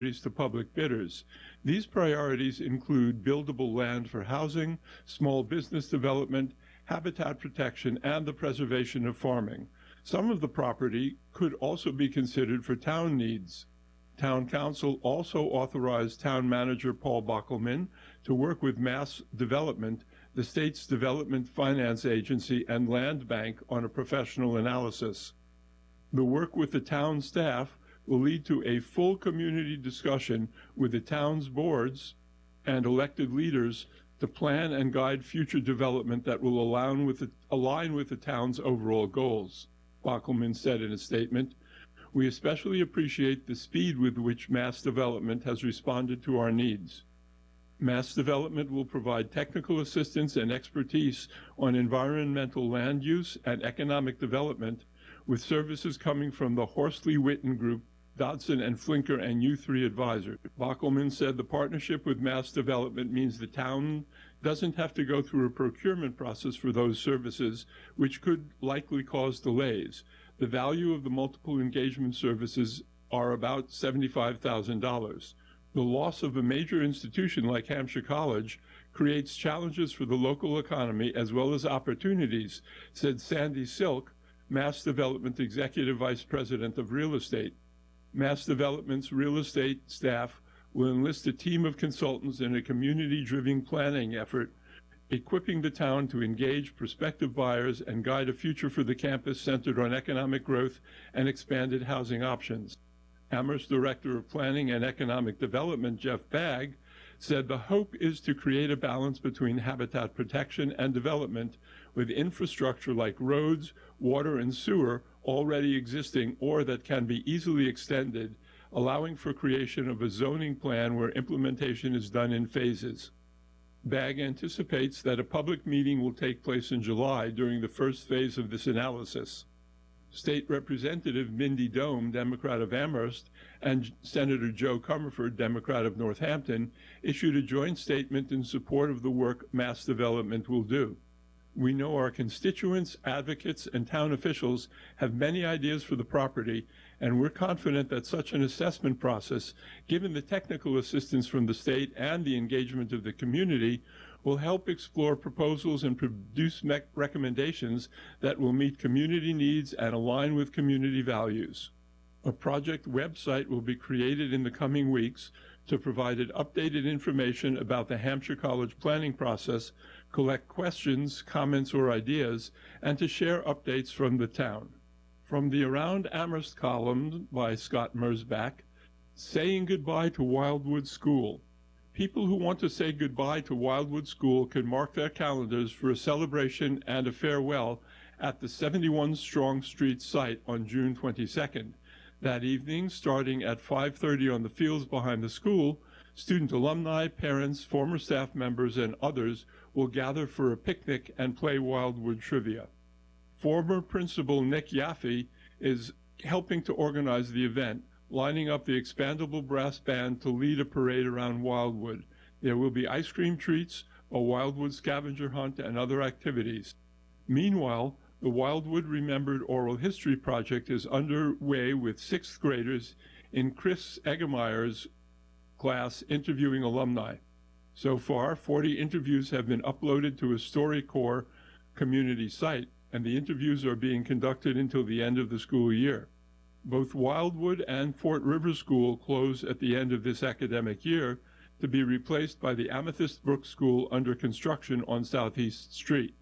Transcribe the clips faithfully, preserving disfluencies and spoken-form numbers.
to public bidders. These priorities include buildable land for housing, small business development, habitat protection, and the preservation of farming. Some of the property could also be considered for town needs. Town Council also authorized Town Manager Paul Bockelman to work with Mass Development, the state's development finance agency, and Land Bank on a professional analysis. The work with the town staff will lead to a full community discussion with the town's boards and elected leaders to plan and guide future development that will align with the, align with the town's overall goals, Bockelman said in a statement. We especially appreciate the speed with which Mass Development has responded to our needs. Mass Development will provide technical assistance and expertise on environmental land use and economic development, with services coming from the Horsley Witten Group, Dodson and Flinker, and U three Advisors. Bockelman said the partnership with Mass Development means the town doesn't have to go through a procurement process for those services, which could likely cause delays. The value of the multiple engagement services are about seventy-five thousand dollars. The loss of a major institution like Hampshire College creates challenges for the local economy as well as opportunities, said Sandy Silk, Mass Development Executive Vice President of Real Estate. Mass Development's real estate staff will enlist a team of consultants in a community-driven planning effort, equipping the town to engage prospective buyers and guide a future for the campus centered on economic growth and expanded housing options. Amherst Director of Planning and Economic Development, Jeff Bagg, said the hope is to create a balance between habitat protection and development, with infrastructure like roads, water, and sewer already existing or that can be easily extended, allowing for creation of a zoning plan where implementation is done in phases. Bagg anticipates that a public meeting will take place in July during the first phase of this analysis. State Representative Mindy Dome, Democrat of Amherst, and Senator Joe Comerford, Democrat of Northampton, issued a joint statement in support of the work Mass Development will do. We know our constituents, advocates, and town officials have many ideas for the property, and we're confident that such an assessment process, given the technical assistance from the state and the engagement of the community, will help explore proposals and produce recommendations that will meet community needs and align with community values. A project website will be created in the coming weeks to provide updated information about the Hampshire College planning process, collect questions, comments, or ideas, and to share updates from the town. From the Around Amherst column by Scott Mersbach, Saying Goodbye to Wildwood School. People who want to say goodbye to Wildwood School can mark their calendars for a celebration and a farewell at the seventy-one Strong Street site on June twenty-second. That evening, starting at five thirty on the fields behind the school, student alumni, parents, former staff members, and others will gather for a picnic and play Wildwood trivia. Former Principal Nick Yaffe is helping to organize the event, lining up the expandable brass band to lead a parade around Wildwood. There will be ice cream treats, a Wildwood scavenger hunt, and other activities. Meanwhile, the Wildwood Remembered Oral History Project is underway with sixth graders in Chris Eggemeyer's class interviewing alumni. So far, forty interviews have been uploaded to a StoryCorps community site, and the interviews are being conducted until the end of the school year. Both Wildwood and Fort River School close at the end of this academic year to be replaced by the Amethyst Brook School under construction on Southeast Street.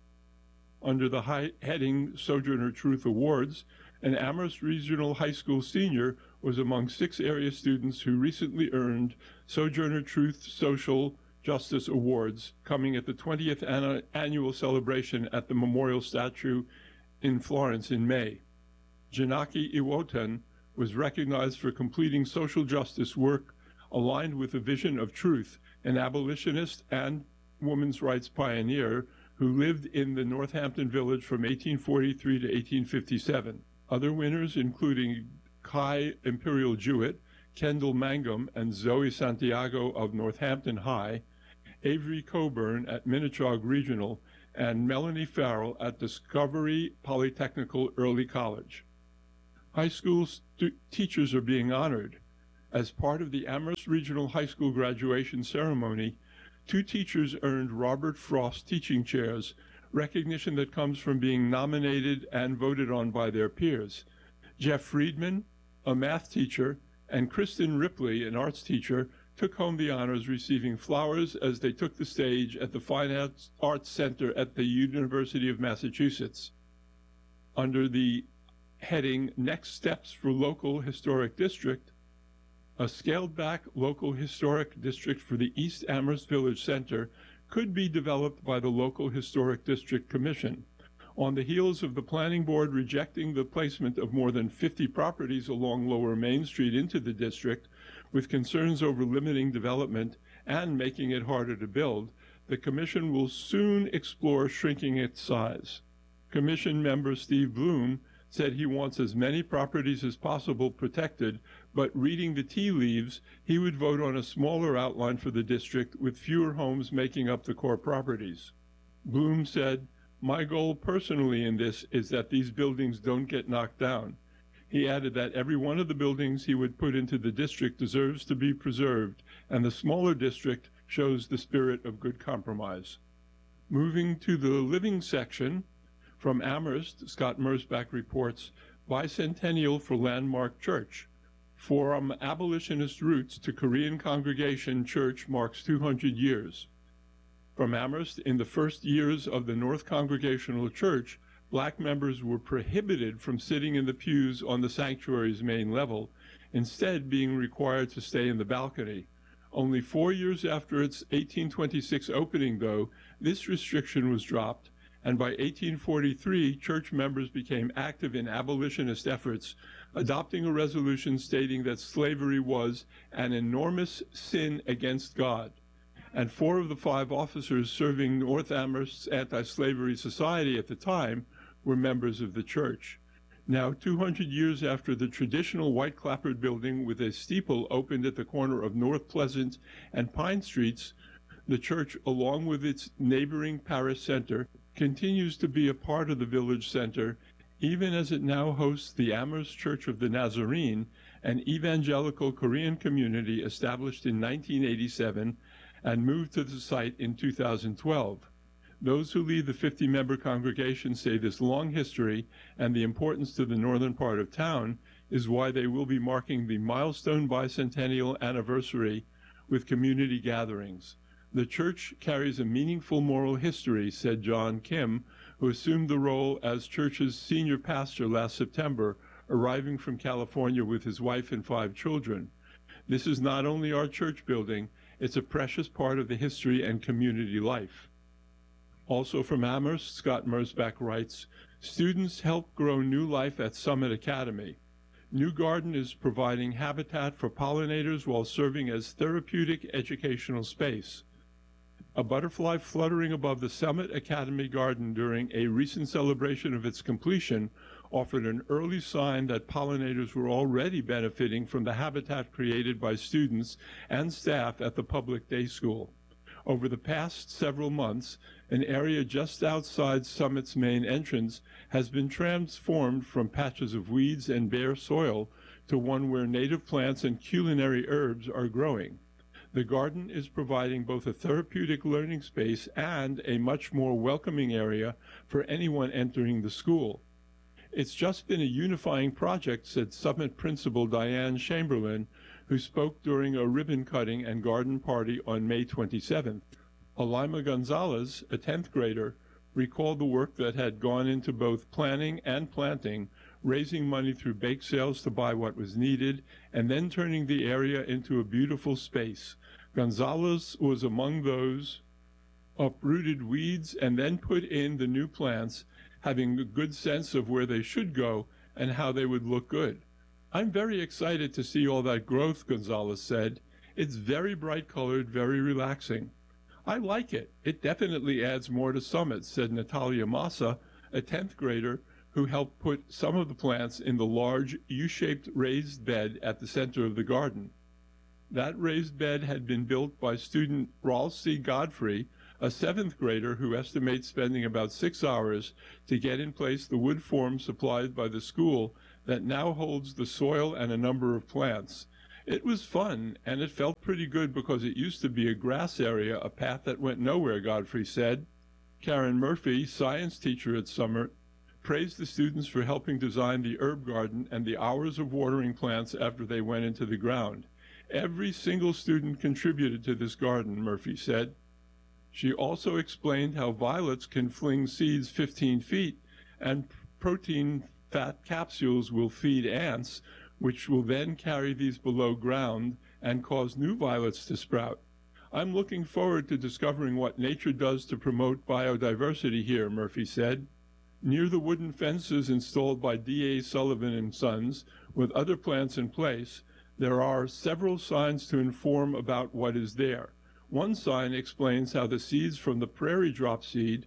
Under the high heading Sojourner Truth Awards, an Amherst Regional High School senior was among six area students who recently earned Sojourner Truth Social Justice Awards, coming at the twentieth an annual celebration at the Memorial Statue in Florence in May. Janaki Iwotan was recognized for completing social justice work aligned with the vision of Truth, an abolitionist and women's rights pioneer who lived in the Northampton Village from eighteen forty-three to eighteen fifty-seven. Other winners, including Kai Imperial Jewett, Kendall Mangum, and Zoe Santiago of Northampton High, Avery Coburn at Minnechaug Regional, and Melanie Farrell at Discovery Polytechnical Early College. High school teachers are being honored. As part of the Amherst Regional High School graduation ceremony, two teachers earned Robert Frost teaching chairs, recognition that comes from being nominated and voted on by their peers. Jeff Friedman, a math teacher, and Kristen Ripley, an arts teacher, took home the honors, receiving flowers as they took the stage at the Fine Arts Center at the University of Massachusetts. Under the heading Next Steps for Local Historic District, a scaled-back local historic district for the East Amherst Village Center could be developed by the local Historic District Commission. On the heels of the Planning Board rejecting the placement of more than fifty properties along Lower Main Street into the district, with concerns over limiting development and making it harder to build, the Commission will soon explore shrinking its size. Commission member Steve Bloom said he wants as many properties as possible protected, but reading the tea leaves, he would vote on a smaller outline for the district with fewer homes making up the core properties. Bloom said, "My goal personally in this is that these buildings don't get knocked down." He added that every one of the buildings he would put into the district deserves to be preserved, and the smaller district shows the spirit of good compromise. Moving to the living section, from Amherst, Scott Mersbach reports, Bicentennial for Landmark Church. From abolitionist roots to Korean Congregation Church marks two hundred years. From Amherst, in the first years of the North Congregational Church, black members were prohibited from sitting in the pews on the sanctuary's main level, instead being required to stay in the balcony. Only four years after its eighteen twenty-six opening, though, this restriction was dropped, and by eighteen forty-three, church members became active in abolitionist efforts, adopting a resolution stating that slavery was an enormous sin against God. And four of the five officers serving North Amherst's Anti-Slavery Society at the time were members of the church. Now, two hundred years after the traditional white clapboard building with a steeple opened at the corner of North Pleasant and Pine Streets, the church, along with its neighboring parish center, continues to be a part of the village center, even as it now hosts the Amherst Church of the Nazarene, an evangelical Korean community established in nineteen eighty-seven and moved to the site in two thousand twelve. Those who lead the fifty-member congregation say this long history and the importance to the northern part of town is why they will be marking the milestone bicentennial anniversary with community gatherings. The church carries a meaningful moral history, said John Kim, who assumed the role as church's senior pastor last September, arriving from California with his wife and five children. This is not only our church building, it's a precious part of the history and community life. Also from Amherst, Scott Mersbach writes, students help grow new life at Summit Academy. New Garden is providing habitat for pollinators while serving as therapeutic educational space. A butterfly fluttering above the Summit Academy garden during a recent celebration of its completion offered an early sign that pollinators were already benefiting from the habitat created by students and staff at the public day school. Over the past several months, an area just outside Summit's main entrance has been transformed from patches of weeds and bare soil to one where native plants and culinary herbs are growing. The garden is providing both a therapeutic learning space and a much more welcoming area for anyone entering the school. It's just been a unifying project, said Summit Principal Diane Chamberlain, who spoke during a ribbon cutting and garden party on May twenty-seventh. Alima Gonzalez, a tenth grader, recalled the work that had gone into both planning and planting, raising money through bake sales to buy what was needed, and then turning the area into a beautiful space. Gonzalez was among those uprooted weeds and then put in the new plants, having a good sense of where they should go and how they would look good. I'm very excited to see all that growth, Gonzalez said. It's very bright colored, very relaxing. I like it. It definitely adds more to Summit, said Natalia Massa, a tenth grader who helped put some of the plants in the large U-shaped raised bed at the center of the garden. That raised bed had been built by student Rolf C. Godfrey, a seventh grader who estimates spending about six hours to get in place the wood form supplied by the school that now holds the soil and a number of plants. It was fun, and it felt pretty good because it used to be a grass area, a path that went nowhere, Godfrey said. Karen Murphy, science teacher at Summit, praised the students for helping design the herb garden and the hours of watering plants after they went into the ground. Every single student contributed to this garden, Murphy said. She also explained how violets can fling seeds fifteen feet, and protein fat capsules will feed ants, which will then carry these below ground and cause new violets to sprout. I'm looking forward to discovering what nature does to promote biodiversity here, Murphy said. Near the wooden fences installed by D A Sullivan and Sons, with other plants in place, there are several signs to inform about what is there. One sign explains how the seeds from the prairie drop seed,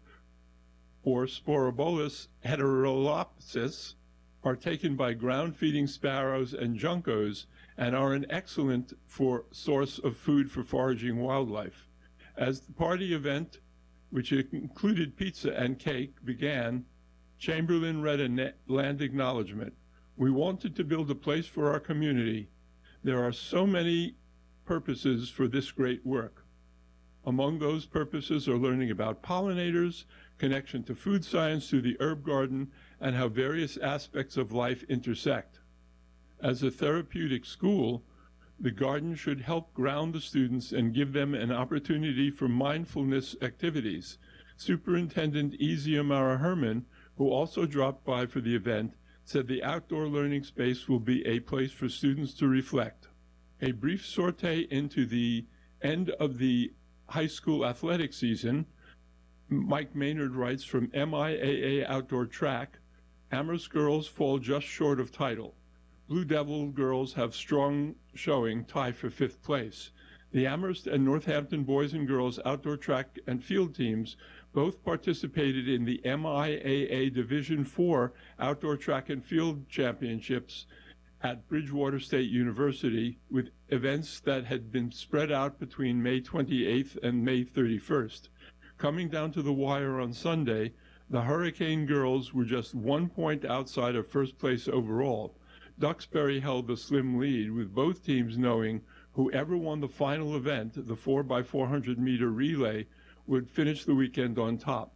or Sporobolus heterolopsis, are taken by ground-feeding sparrows and juncos and are an excellent for source of food for foraging wildlife. As the party event, which included pizza and cake, began, Chamberlain read a land acknowledgement. We wanted to build a place for our community. There are so many purposes for this great work. Among those purposes are learning about pollinators, connection to food science through the herb garden, and how various aspects of life intersect. As a therapeutic school, the garden should help ground the students and give them an opportunity for mindfulness activities. Superintendent Ezia Mara Herman, who also dropped by for the event, said the outdoor learning space will be a place for students to reflect. A brief sortie into the end of the high school athletic season, Mike Maynard writes from M I A A Outdoor Track, Amherst girls fall just short of title. Blue Devil girls have strong showing, tie for fifth place. The Amherst and Northampton boys and girls outdoor track and field teams both participated in the M I A A Division four Outdoor Track and Field Championships at Bridgewater State University, with events that had been spread out between May twenty-eighth and May thirty-first. Coming down to the wire on Sunday, the Hurricane girls were just one point outside of first place overall. Duxbury held the slim lead, with both teams knowing whoever won the final event, the four by four hundred meter relay, would finish the weekend on top.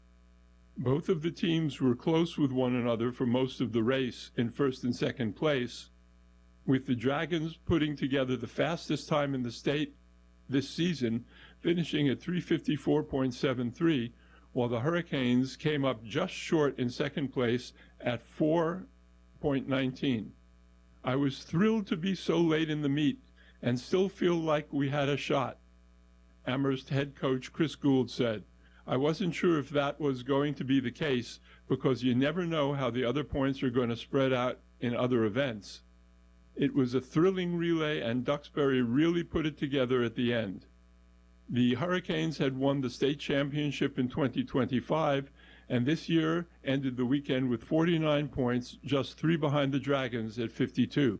Both of the teams were close with one another for most of the race in first and second place, with the Dragons putting together the fastest time in the state this season, finishing at three fifty-four point seven three, while the Hurricanes came up just short in second place at four point one nine. I was thrilled to be so late in the meet and still feel like we had a shot, Amherst head coach Chris Gould said. I wasn't sure if that was going to be the case because you never know how the other points are going to spread out in other events. It was a thrilling relay, and Duxbury really put it together at the end. The Hurricanes had won the state championship in twenty twenty-five, and this year ended the weekend with forty-nine points, just three behind the Dragons at fifty-two.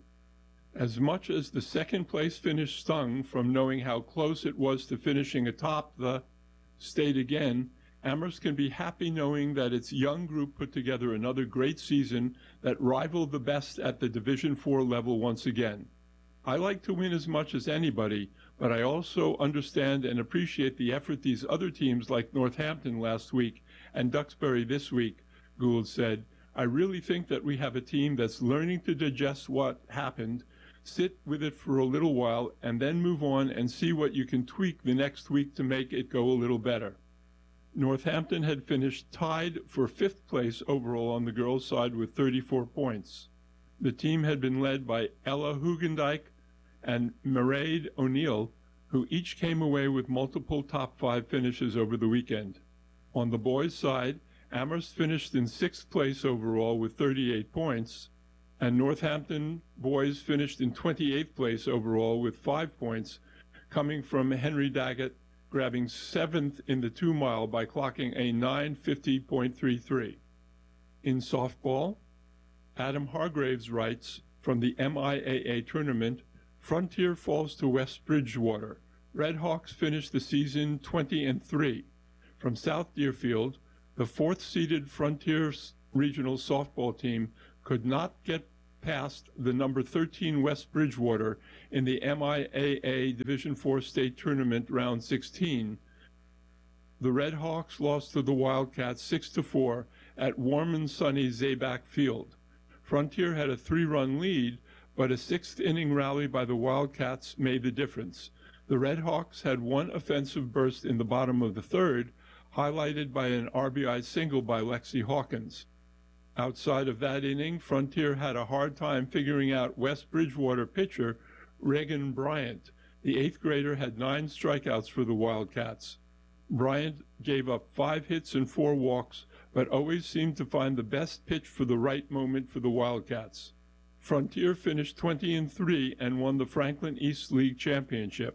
As much as the second place finish stung from knowing how close it was to finishing atop the state again, Amherst can be happy knowing that its young group put together another great season that rivaled the best at the Division four level once again. I like to win as much as anybody, but I also understand and appreciate the effort these other teams like Northampton last week and Duxbury this week, Gould said. I really think that we have a team that's learning to digest what happened, sit with it for a little while, and then move on and see what you can tweak the next week to make it go a little better. Northampton had finished tied for fifth place overall on the girls' side with thirty-four points. The team had been led by Ella Hugendijk and Mairead O'Neill, who each came away with multiple top five finishes over the weekend. On the boys' side, Amherst finished in sixth place overall with thirty-eight points, and Northampton boys finished in twenty-eighth place overall with five points, coming from Henry Daggett grabbing seventh in the two-mile by clocking a nine fifty point three three. In softball, Adam Hargraves writes, from the M I A A tournament, Frontier falls to West Bridgewater. Redhawks finished the season twenty and three. From South Deerfield, the fourth-seeded Frontier regional softball team could not get past the number thirteen West Bridgewater in the M I A A Division four State Tournament Round sixteen. The Red Hawks lost to the Wildcats six to four at warm and sunny Zaback Field. Frontier had a three-run lead, but a sixth-inning rally by the Wildcats made the difference. The Red Hawks had one offensive burst in the bottom of the third, highlighted by an R B I single by Lexi Hawkins. Outside of that inning, Frontier had a hard time figuring out West Bridgewater pitcher Reagan Bryant. The eighth grader had nine strikeouts for the Wildcats. Bryant gave up five hits and four walks, but always seemed to find the best pitch for the right moment for the Wildcats. Frontier finished twenty and three and won the Franklin East League Championship.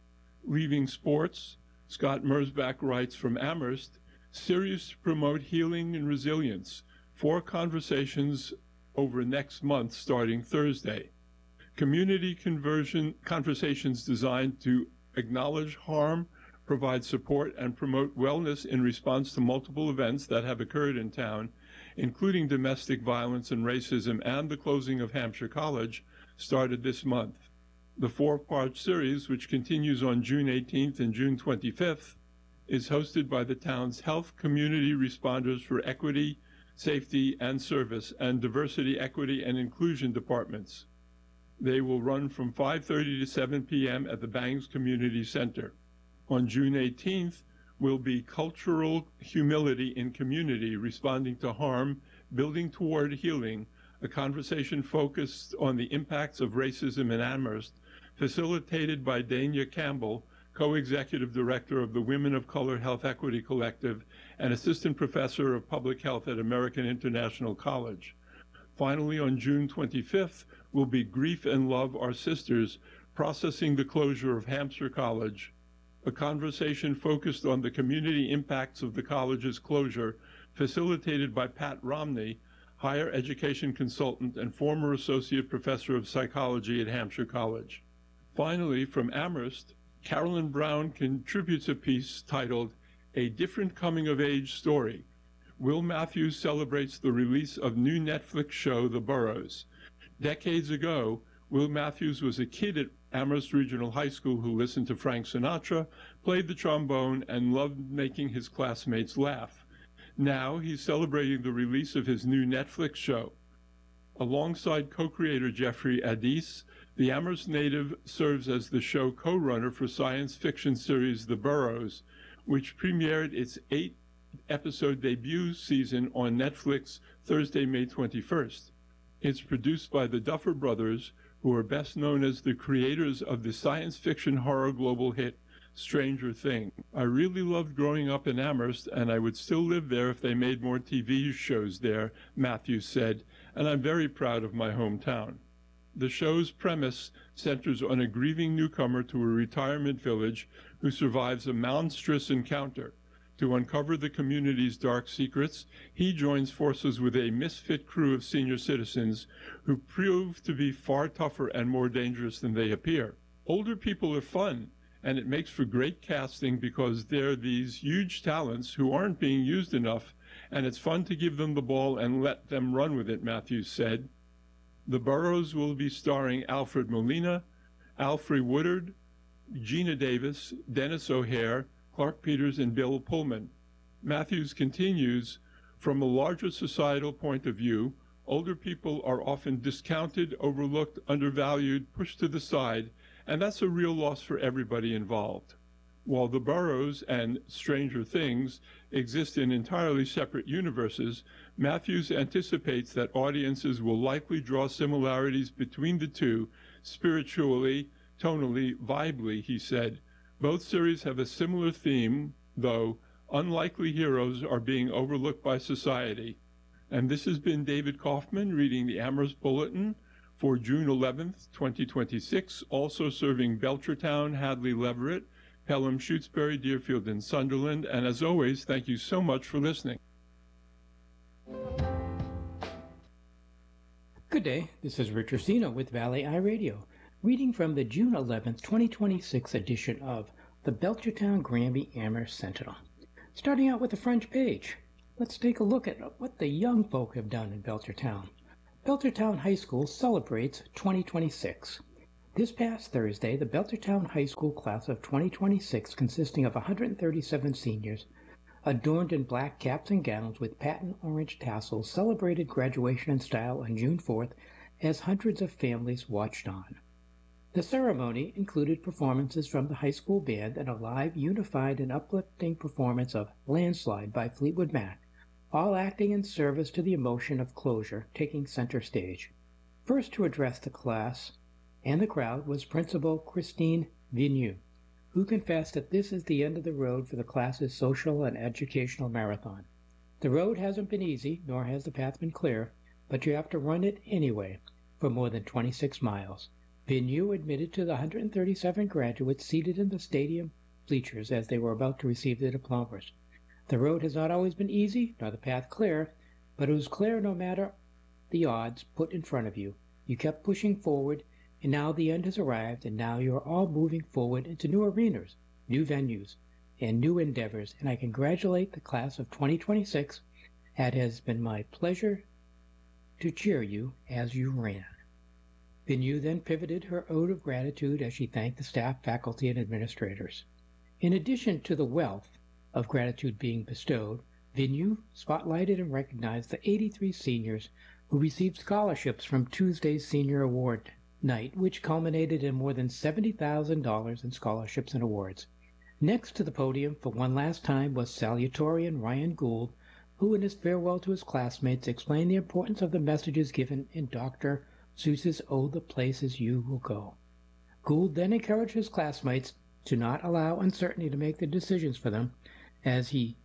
Leaving sports, Scott Merzbach writes from Amherst, series to promote healing and resilience. Four conversations over next month starting Thursday. Community conversion conversations designed to acknowledge harm, provide support, and promote wellness in response to multiple events that have occurred in town, including domestic violence and racism and the closing of Hampshire College, started this month. The four-part series, which continues on June eighteenth and June twenty-fifth, is hosted by the town's Health Community Responders for Equity, Safety, and Service and Diversity, Equity, and Inclusion departments. They will run from five thirty to seven p m at the Bangs Community Center. On June eighteenth will be Cultural Humility in Community, Responding to Harm, Building Toward Healing, a conversation focused on the impacts of racism in Amherst, facilitated by Dania Campbell, co-executive director of the Women of Color Health Equity Collective and assistant professor of public health at American International College. Finally, on June twenty-fifth will be Grief and Love Are Sisters, Processing the Closure of Hampshire College, a conversation focused on the community impacts of the college's closure, facilitated by Pat Romney, higher education consultant and former associate professor of psychology at Hampshire College. Finally, from Amherst, Carolyn Brown contributes a piece titled A Different Coming-of-Age Story. Will Matthews celebrates the release of new Netflix show The Burrows. Decades ago, Will Matthews was a kid at Amherst Regional High School who listened to Frank Sinatra, played the trombone, and loved making his classmates laugh. Now he's celebrating the release of his new Netflix show. Alongside co-creator Jeffrey Adis, the Amherst native serves as the show co-runner for science fiction series The Burrows, which premiered its eight-episode debut season on Netflix Thursday, May twenty-first. It's produced by the Duffer Brothers, who are best known as the creators of the science fiction horror global hit Stranger Things. I really loved growing up in Amherst, and I would still live there if they made more T V shows there, Matthews said, and I'm very proud of my hometown. The show's premise centers on a grieving newcomer to a retirement village who survives a monstrous encounter. To uncover the community's dark secrets, he joins forces with a misfit crew of senior citizens who prove to be far tougher and more dangerous than they appear. Older people are fun, and it makes for great casting because they're these huge talents who aren't being used enough, and it's fun to give them the ball and let them run with it, Matthews said. The Burrows will be starring Alfred Molina, Alfre Woodard, Gina Davis, Dennis O'Hare, Clark Peters, and Bill Pullman. Matthews continues, from a larger societal point of view, older people are often discounted, overlooked, undervalued, pushed to the side, and that's a real loss for everybody involved. While The Burrows and Stranger Things exist in entirely separate universes, Matthews anticipates that audiences will likely draw similarities between the two, spiritually, tonally, vibely, he said. Both series have a similar theme, though unlikely heroes are being overlooked by society. And this has been David Kaufman reading the Amherst Bulletin for June eleventh, twenty twenty-six, also serving Belchertown, Hadley Leverett, Pelham, Shutesbury, Deerfield, and Sunderland. And as always, thank you so much for listening. Good day, this is Rich Ursino with Valley Eye Radio, reading from the June eleventh, twenty twenty-six edition of the Belchertown Granby Amherst Sentinel. Starting out with the front page, let's take a look at what the young folk have done in Belchertown. Belchertown High School celebrates twenty twenty-six. This past Thursday, the Belchertown High School class of twenty twenty-six, consisting of one hundred thirty-seven seniors, adorned in black caps and gowns with patent orange tassels, celebrated graduation in style on June fourth as hundreds of families watched on. The ceremony included performances from the high school band and a live, unified, and uplifting performance of Landslide by Fleetwood Mac, all acting in service to the emotion of closure, taking center stage. First to address the class and the crowd was Principal Christine Vigneault, who confessed that this is the end of the road for the class's social and educational marathon. The road hasn't been easy, nor has the path been clear, but you have to run it anyway for more than twenty-six miles. Vigneault admitted to the one hundred thirty-seven graduates seated in the stadium bleachers as they were about to receive their diplomas. The road has not always been easy, nor the path clear, but it was clear no matter the odds put in front of you. You kept pushing forward, and now the end has arrived, and now you are all moving forward into new arenas, new venues, and new endeavors, and I congratulate the class of twenty twenty-six. It has been my pleasure to cheer you as you ran. Vigneault then pivoted her ode of gratitude as she thanked the staff, faculty, and administrators. In addition to the wealth of gratitude being bestowed, Vigneault spotlighted and recognized the eighty-three seniors who received scholarships from Tuesday's Senior Award Night, which culminated in more than seventy thousand dollars in scholarships and awards. Next to the podium for one last time was salutatorian Ryan Gould, who in his farewell to his classmates explained the importance of the messages given in Doctor Seuss's Oh, the Places You Will Go. Gould then encouraged his classmates to not allow uncertainty to make the decisions for them, as he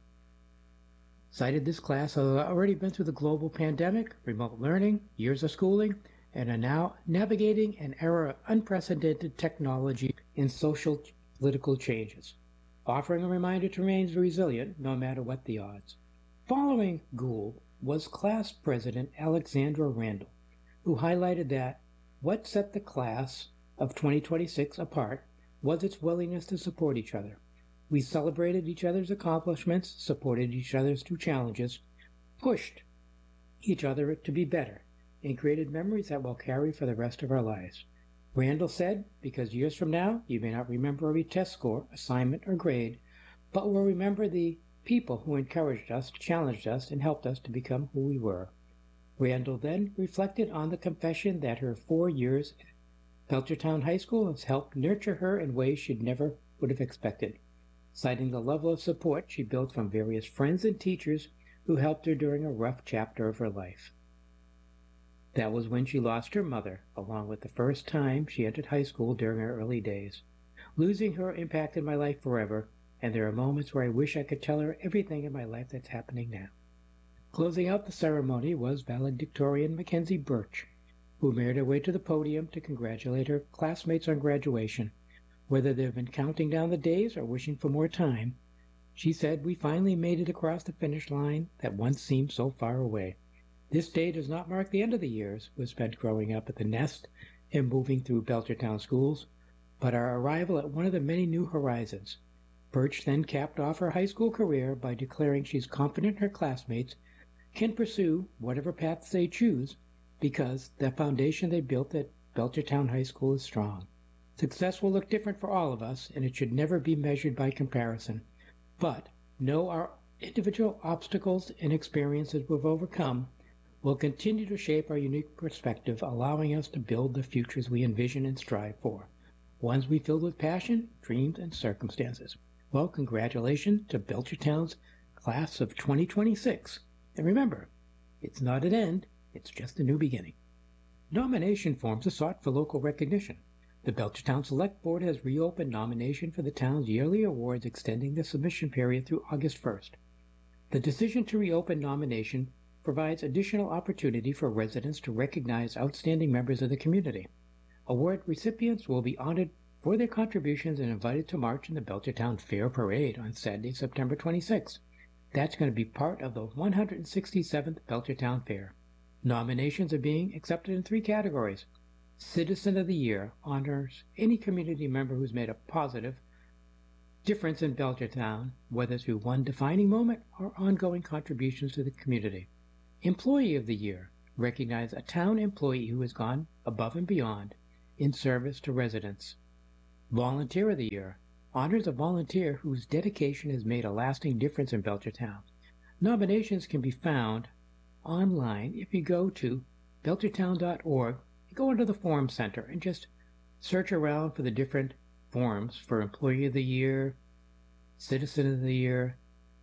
cited this class has already been through the global pandemic, remote learning, years of schooling, and are now navigating an era of unprecedented technology and social political changes, offering a reminder to remain resilient no matter what the odds. Following Gould was class president Alexandra Randall, who highlighted that what set the class of twenty twenty-six apart was its willingness to support each other. We celebrated each other's accomplishments, supported each other's two challenges, pushed each other to be better, and created memories that will carry for the rest of our lives. Randall said, because years from now, you may not remember every test score, assignment, or grade, but will remember the people who encouraged us, challenged us, and helped us to become who we were. Randall then reflected on the confession that her four years at Belchertown High School has helped nurture her in ways she never would have expected, citing the level of support she built from various friends and teachers who helped her during a rough chapter of her life. That was when she lost her mother, along with the first time she entered high school during her early days. Losing her impacted my life forever, and there are moments where I wish I could tell her everything in my life that's happening now. Closing out the ceremony was valedictorian Mackenzie Birch, who made her way to the podium to congratulate her classmates on graduation. Whether they've been counting down the days or wishing for more time, she said, "We finally made it across the finish line that once seemed so far away. This day does not mark the end of the years we spent growing up at the Nest and moving through Belchertown schools, but our arrival at one of the many new horizons." Birch then capped off her high school career by declaring she's confident her classmates can pursue whatever paths they choose because the foundation they built at Belchertown High School is strong. Success will look different for all of us, and it should never be measured by comparison. But know our individual obstacles and experiences we've overcome will continue to shape our unique perspective, allowing us to build the futures we envision and strive for, ones we filled with passion, dreams, and circumstances. Well, congratulations to Belchertown's class of twenty twenty-six. And remember, it's not an end, it's just a new beginning. Nomination forms are sought for local recognition. The Belchertown Select Board has reopened nomination for the town's yearly awards, extending the submission period through August first. The decision to reopen nomination provides additional opportunity for residents to recognize outstanding members of the community. Award recipients will be honored for their contributions and invited to march in the Belchertown Fair Parade on Saturday, September twenty-sixth. That's going to be part of the one hundred sixty-seventh Belchertown Fair. Nominations are being accepted in three categories. Citizen of the Year honors any community member who's made a positive difference in Belchertown, whether through one defining moment or ongoing contributions to the community. Employee of the Year recognize a town employee who has gone above and beyond in service to residents. Volunteer of the Year honors a volunteer whose dedication has made a lasting difference in Belchertown. Nominations can be found online if you go to belchertown dot org, go into the Forum Center and just search around for the different forums for Employee of the Year, Citizen of the Year,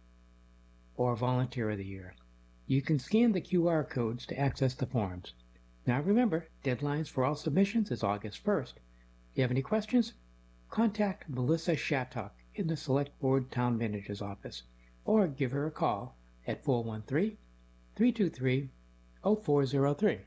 or Volunteer of the Year. You can scan the Q R codes to access the forums. Now remember, deadlines for all submissions is August first. If you have any questions, contact Melissa Shattuck in the Select Board Town Manager's office, or give her a call at four one three, three two three, zero four zero three.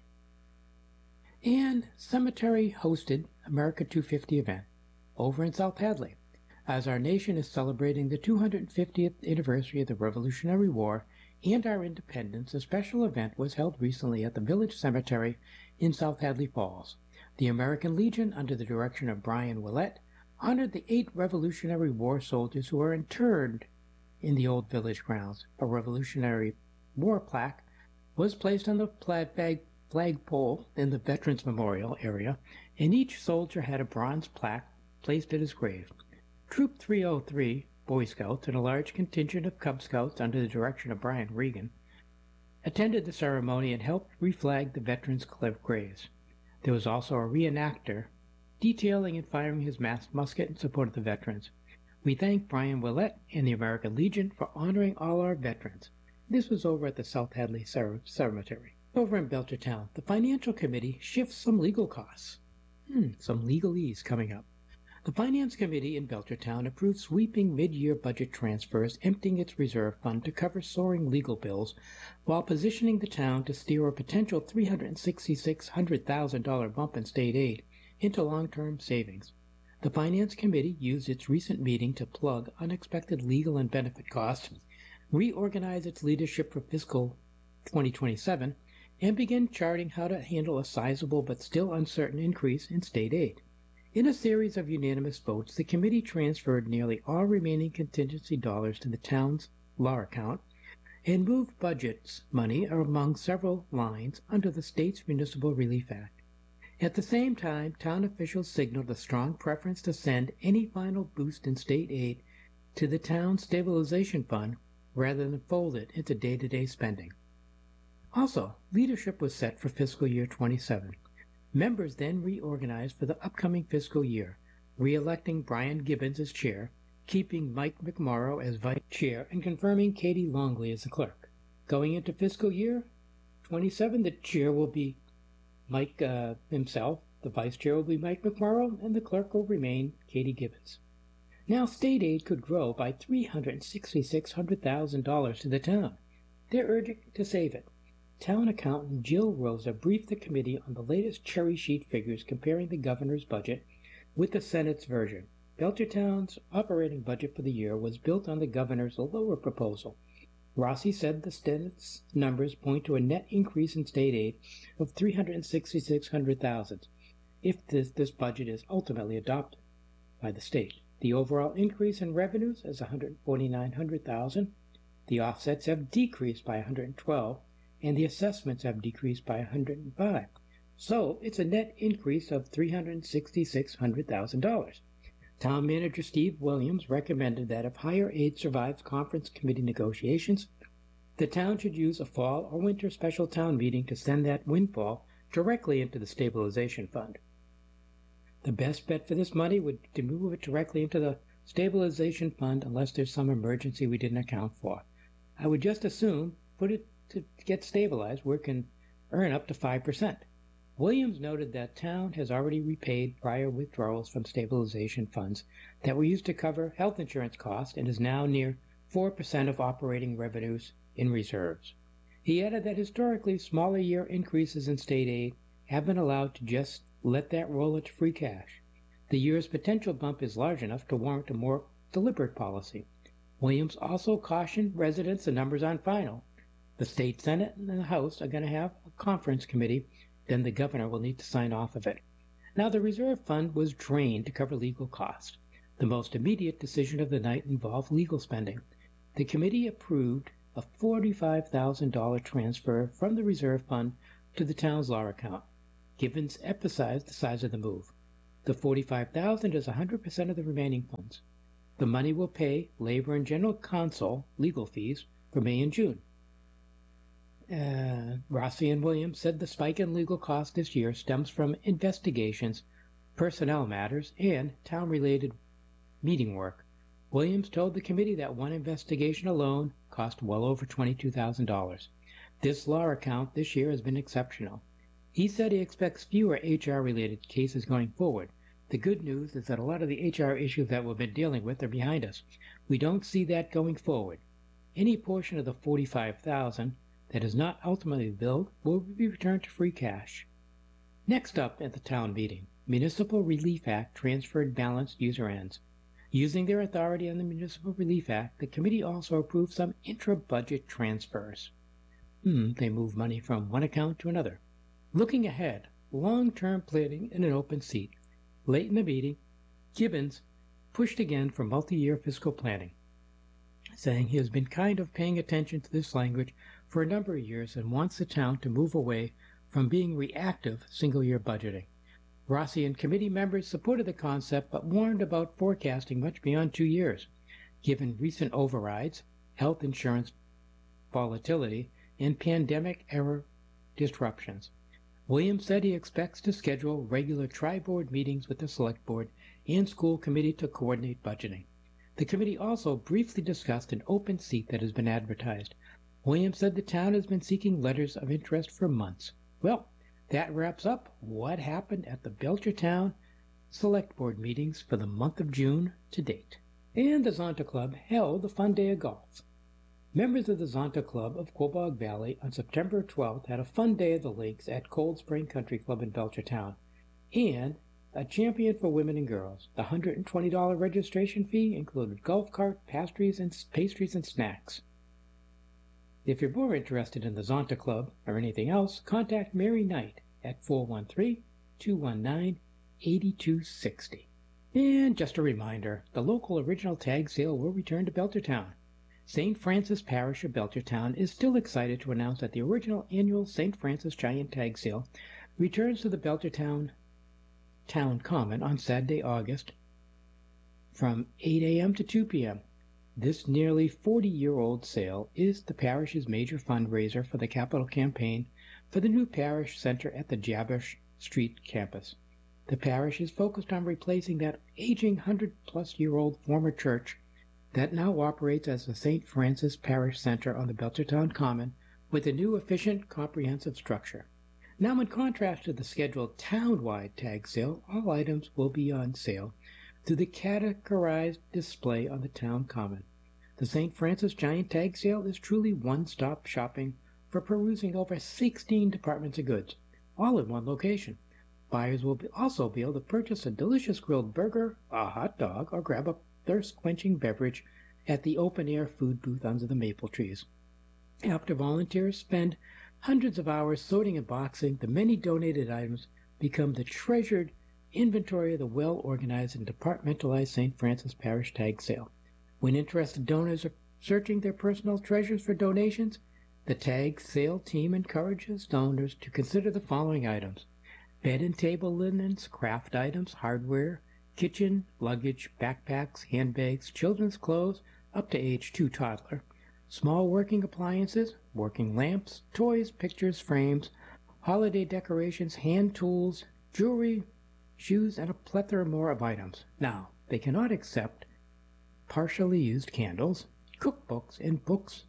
And Cemetery hosted America two fifty event over in South Hadley. As our nation is celebrating the two hundred fiftieth anniversary of the Revolutionary War and our independence, a special event was held recently at the Village Cemetery in South Hadley Falls. The American Legion, under the direction of Brian Willett, honored the eight Revolutionary War soldiers who are interred in the old village grounds. A Revolutionary War plaque was placed on the flag flagpole in the Veterans Memorial area, and each soldier had a bronze plaque placed at his grave. Troop three oh three, Boy Scouts, and a large contingent of Cub Scouts under the direction of Brian Regan, attended the ceremony and helped reflag the veterans' graves. There was also a reenactor detailing and firing his masked musket in support of the veterans. We thank Brian Willett and the American Legion for honoring all our veterans. This was over at the South Hadley Cemetery. Over in Belchertown, the Financial Committee shifts some legal costs. Hmm, some legalese coming up. The Finance Committee in Belchertown approved sweeping mid-year budget transfers, emptying its reserve fund to cover soaring legal bills, while positioning the town to steer a potential three hundred sixty-six hundred thousand dollars bump in state aid into long-term savings. The Finance Committee used its recent meeting to plug unexpected legal and benefit costs, reorganize its leadership for fiscal twenty twenty-seven, and begin charting how to handle a sizable but still uncertain increase in state aid. In a series of unanimous votes, the committee transferred nearly all remaining contingency dollars to the town's law account and moved budget's money among several lines under the state's Municipal Relief Act. At the same time, town officials signaled a strong preference to send any final boost in state aid to the town's stabilization fund rather than fold it into day-to-day spending. Also, leadership was set for fiscal year twenty-seven. Members then reorganized for the upcoming fiscal year, re-electing Brian Gibbons as chair, keeping Mike McMorrow as vice chair, and confirming Katie Longley as the clerk. Going into fiscal year twenty-seven, the chair will be Mike uh, himself, the vice chair will be Mike McMorrow, and the clerk will remain Katie Gibbons. Now, state aid could grow by three hundred sixty-six hundred thousand dollars to the town. They're urging to save it. Town accountant Jill Rosa briefed the committee on the latest cherry sheet figures comparing the governor's budget with the Senate's version. Belchertown's operating budget for the year was built on the governor's lower proposal. Rossi said the Senate's numbers point to a net increase in state aid of three hundred sixty-six hundred thousand dollars if this, this budget is ultimately adopted by the state. The overall increase in revenues is one hundred forty-nine hundred thousand dollars. The offsets have decreased by one hundred twelve thousand dollars. And the assessments have decreased by one hundred five. So it's a net increase of three hundred sixty-six hundred thousand dollars. Town Manager Steve Williams recommended that if higher aid survives conference committee negotiations, the town should use a fall or winter special town meeting to send that windfall directly into the stabilization fund. The best bet for this money would be to move it directly into the stabilization fund unless there's some emergency we didn't account for. I would just assume put it to get stabilized where it can earn up to five percent. Williams noted that town has already repaid prior withdrawals from stabilization funds that were used to cover health insurance costs and is now near four percent of operating revenues in reserves. He added that historically smaller year increases in state aid have been allowed to just let that roll into free cash. The year's potential bump is large enough to warrant a more deliberate policy. Williams also cautioned residents the numbers aren't final. The state Senate and the House are going to have a conference committee, then the governor will need to sign off of it. Now, the reserve fund was drained to cover legal costs. The most immediate decision of the night involved legal spending. The committee approved a forty-five thousand dollars transfer from the reserve fund to the town's law account. Gibbons emphasized the size of the move. The forty-five thousand dollars is one hundred percent of the remaining funds. The money will pay labor and general counsel legal fees for May and June. Uh, Rossi and Williams said the spike in legal costs this year stems from investigations, personnel matters, and town-related meeting work. Williams told the committee that one investigation alone cost well over twenty-two thousand dollars. This law account this year has been exceptional. He said he expects fewer H R-related cases going forward. The good news is that a lot of the H R issues that we've been dealing with are behind us. We don't see that going forward. Any portion of the forty-five thousand dollars that is not ultimately billed will be returned to free cash. Next up at the town meeting, Municipal Relief Act transferred balanced user ends. Using their authority on the Municipal Relief Act, the committee also approved some intra-budget transfers. Hmm, they move money from one account to another. Looking ahead, long-term planning in an open seat. Late in the meeting, Gibbons pushed again for multi-year fiscal planning, saying he has been kind of paying attention to this language for a number of years and wants the town to move away from being reactive single-year budgeting. Rossi and committee members supported the concept but warned about forecasting much beyond two years, given recent overrides, health insurance volatility, and pandemic-era disruptions. Williams said he expects to schedule regular tri-board meetings with the Select Board and School Committee to coordinate budgeting. The committee also briefly discussed an open seat that has been advertised. Williams said the town has been seeking letters of interest for months. Well, that wraps up what happened at the Belchertown Select Board meetings for the month of June to date. And the Zonta Club held a fun day of golf. Members of the Zonta Club of Quabog Valley on September twelfth had a fun day at the links at Cold Spring Country Club in Belchertown, and a champion for women and girls. The one hundred twenty dollars registration fee included golf cart, pastries, and pastries and snacks. If you're more interested in the Zonta Club or anything else, contact Mary Knight at four one three, two one nine, eight two six zero. And just a reminder, the local original tag sale will return to Belchertown. Saint Francis Parish of Belchertown is still excited to announce that the original annual Saint Francis Giant Tag Sale returns to the Belchertown Town Common on Saturday, August, from eight a m to two p m This nearly forty-year-old sale is the parish's major fundraiser for the capital campaign for the new parish center at the Jabesh Street campus. The parish is focused on replacing that aging hundred-plus-year-old former church that now operates as the Saint Francis Parish Center on the Belchertown Common with a new efficient, comprehensive structure. Now, in contrast to the scheduled town-wide tag sale, all items will be on sale through the categorized display on the town common. The Saint Francis Giant Tag Sale is truly one-stop shopping for perusing over sixteen departments of goods, all in one location. Buyers will be also be able to purchase a delicious grilled burger, a hot dog, or grab a thirst-quenching beverage at the open-air food booth under the maple trees. After volunteers spend hundreds of hours sorting and boxing, the many donated items become the treasured inventory of the well-organized and departmentalized Saint Francis Parish Tag Sale. When interested donors are searching their personal treasures for donations, the tag sale team encourages donors to consider the following items: bed and table linens, craft items, hardware, kitchen, luggage, backpacks, handbags, children's clothes up to age two toddler, small working appliances, working lamps, toys, pictures, frames, holiday decorations, hand tools, jewelry, shoes, and a plethora more of items. Now, they cannot accept partially used candles, cookbooks, and books,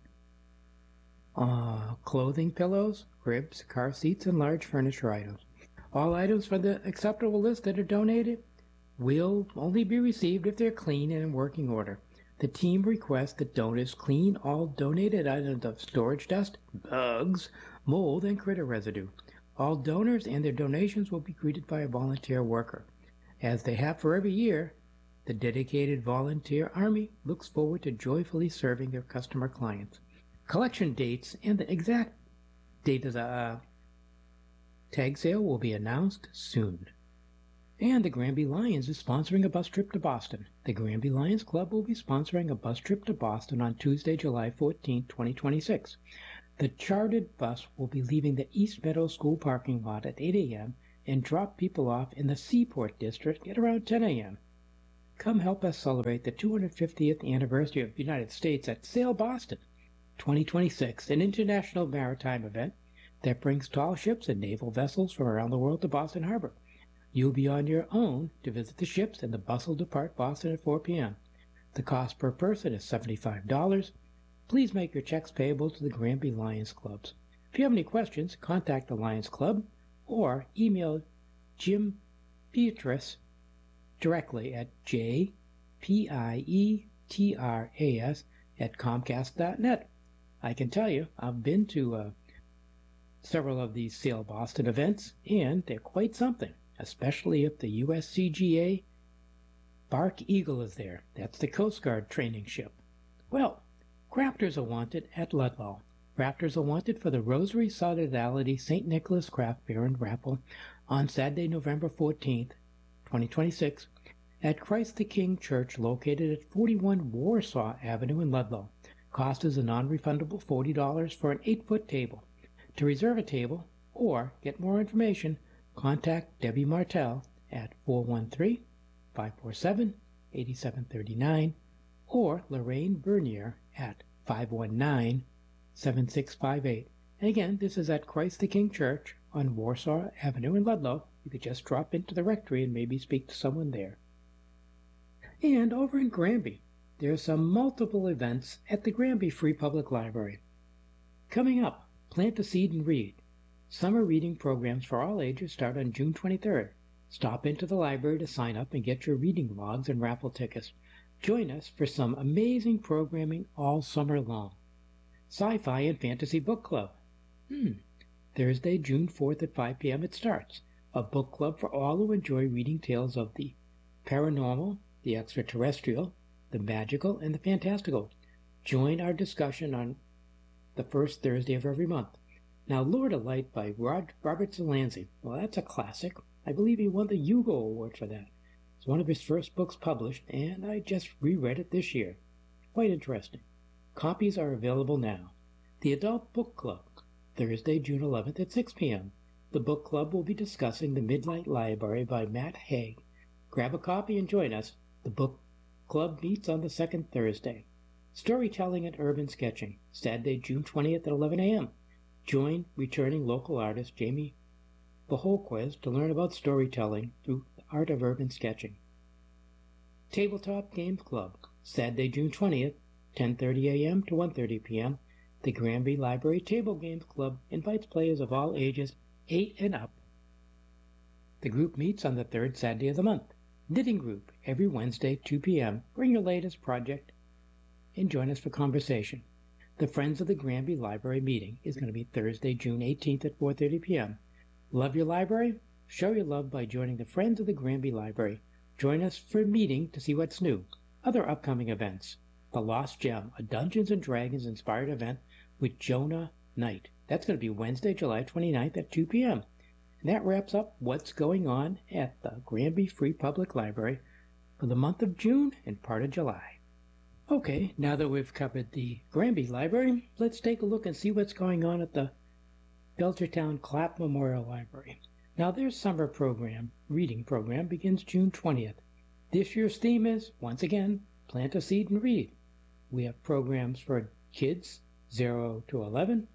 uh, clothing, pillows, cribs, car seats, and large furniture items. All items from the acceptable list that are donated will only be received if they're clean and in working order. The team requests that donors clean all donated items of storage dust, bugs, mold, and critter residue. All donors and their donations will be greeted by a volunteer worker. As they have for every year, the dedicated volunteer army looks forward to joyfully serving their customer clients. Collection dates and the exact date of the uh, tag sale will be announced soon. And the Granby Lions is sponsoring a bus trip to Boston. The Granby Lions Club will be sponsoring a bus trip to Boston on Tuesday, July fourteenth, twenty twenty-six. The chartered bus will be leaving the East Meadow School parking lot at eight a m and drop people off in the Seaport District at around ten a m Come help us celebrate the two hundred fiftieth anniversary of the United States at Sail Boston twenty twenty-six, an international maritime event that brings tall ships and naval vessels from around the world to Boston Harbor. You'll be on your own to visit the ships, and the bus will depart Boston at four p m The cost per person is seventy-five dollars. Please make your checks payable to the Granby Lions Clubs. If you have any questions, contact the Lions Club or email Jim Pietras directly at J P I E T R A S at Comcast dot net. I can tell you, I've been to uh, several of these Sail Boston events, and they're quite something, especially if the U S C G A Bark Eagle is there. That's the Coast Guard training ship. Well, crafters are wanted at Ludlow. Crafters are wanted for the Rosary Solidarity Saint Nicholas Craft Fair and Raffle on Saturday, November fourteenth, twenty twenty-six, at Christ the King Church located at forty-one Warsaw Avenue in Ludlow. Cost is a non-refundable forty dollars for an eight-foot table. To reserve a table or get more information, contact Debbie Martell at four one three, five four seven, eight seven three nine or Lorraine Bernier at five one nine, seven six five eight. And again, this is at Christ the King Church on Warsaw Avenue in Ludlow. You could just drop into the rectory and maybe speak to someone there. And over in Granby, there are some multiple events at the Granby Free Public Library. Coming up, Plant a Seed and Read. Summer reading programs for all ages start on June twenty-third. Stop into the library to sign up and get your reading logs and raffle tickets. Join us for some amazing programming all summer long. Sci-Fi and Fantasy Book Club. Hmm. Thursday, June fourth at five p m it starts. A book club for all who enjoy reading tales of the paranormal, the extraterrestrial, the magical, and the fantastical. Join our discussion on the first Thursday of every month. Now, Lord of Light by Rod, Robert Delancey. Well, that's a classic. I believe he won the Hugo Award for that. It's one of his first books published, and I just reread it this year. Quite interesting. Copies are available now. The Adult Book Club, Thursday, June eleventh at six p m The book club will be discussing The Midnight Library by Matt Haig. Grab a copy and join us. The book club meets on the second Thursday. Storytelling and Urban Sketching, Saturday, June twentieth at eleven a m Join returning local artist Jamie Beholquez to learn about storytelling through the art of urban sketching. Tabletop Games Club, Saturday, June twentieth, ten thirty a m to one thirty p m The Granby Library Table Games Club invites players of all ages, eight and up. The group meets on the third Saturday of the month. Knitting Group, every Wednesday, two p m Bring your latest project and join us for conversation. The Friends of the Granby Library meeting is going to be Thursday, June eighteenth at four thirty p m Love your library? Show your love by joining the Friends of the Granby Library. Join us for a meeting to see what's new. Other upcoming events. The Lost Gem, a Dungeons and Dragons inspired event with Jonah Knight. That's going to be Wednesday, July twenty-ninth at two p m And that wraps up what's going on at the Granby Free Public Library for the month of June and part of July. Okay, now that we've covered the Granby Library, let's take a look and see what's going on at the Belchertown Clapp Memorial Library. Now their summer program, reading program, begins June twentieth. This year's theme is, once again, Plant a Seed and Read. We have programs for kids zero to eleven,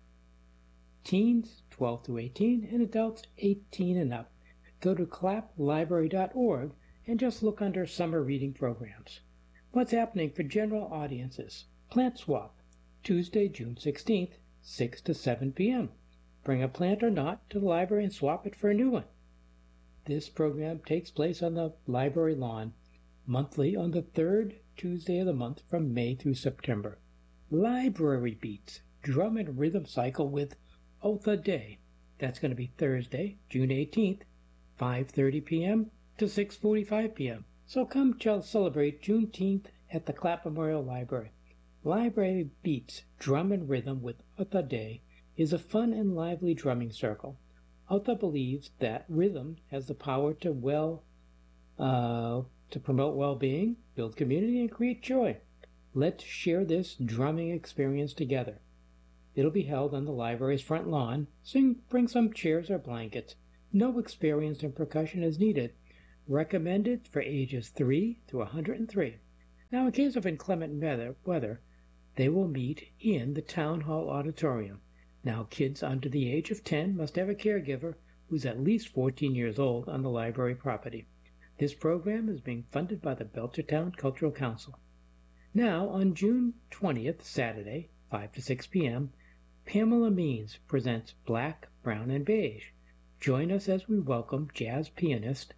teens twelve to eighteen, and adults eighteen and up. Go to clapp library dot org and just look under Summer Reading Programs. What's happening for general audiences? Plant Swap, Tuesday, June sixteenth, six to seven p m Bring a plant or not to the library and swap it for a new one. This program takes place on the library lawn, monthly on the third Tuesday of the month from May through September. Library Beats, drum and rhythm cycle with Otha Day. That's going to be Thursday, June eighteenth, five thirty p m to six forty-five p m So come celebrate Juneteenth at the Clapp Memorial Library. Library Beats, drum and rhythm with Otha Day is a fun and lively drumming circle. Otha believes that rhythm has the power to well, uh, to promote well-being, build community, and create joy. Let's share this drumming experience together. It'll be held on the library's front lawn, so bring some chairs or blankets. No experience in percussion is needed. Recommended for ages three to one hundred three. Now, in case of inclement weather, they will meet in the Town Hall Auditorium. Now, kids under the age of ten must have a caregiver who's at least fourteen years old on the library property. This program is being funded by the Belchertown Cultural Council. Now, on June twentieth, Saturday, five to six p m, Pamela Means presents Black, Brown, and Beige. Join us as we welcome jazz pianist